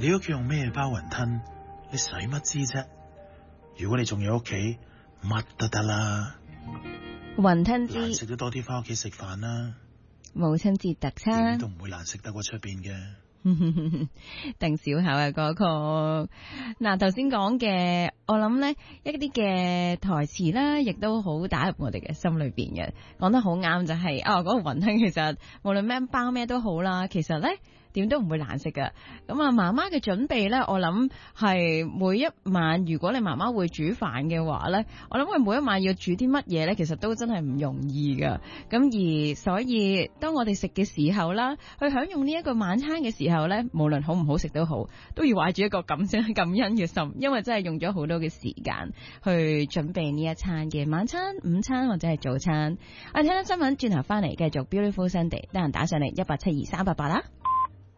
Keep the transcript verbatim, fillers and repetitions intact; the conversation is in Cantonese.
你屋企用咩包雲吞，你使乜知啫？如果你仲有屋企，乜都得啦。 雲吞之難食都多啲翻屋企食飯啦。 母親節特餐都唔會難食得過出邊嘅。 鄧小巧嘅歌曲，嗱頭先講嘅，我諗呢一啲嘅台詞啦，亦都好打入我哋嘅心裏邊嘅，講得好啱就係、是、啊嗰、那個雲吞其實無論咩包咩都好啦，其實呢點都唔會難食噶。咁啊媽媽嘅準備呢，我諗係每一晚，如果你媽媽會煮飯嘅話呢，我諗佢每一晚要煮啲乜嘢呢，其實都真係唔容易噶。咁而所以當我哋食嘅時候啦，去享用呢一個晚餐嘅時候呢，無論好唔好食都好，都要懷住一個感恩感恩嘅心，因為真係用咗好多嘅時間去準備呢一餐嘅晚餐、午餐或者係早餐。我哋聽聽新聞，轉頭翻嚟繼續 Beautiful Sunday，得閒打上嚟一八七二三八八啦。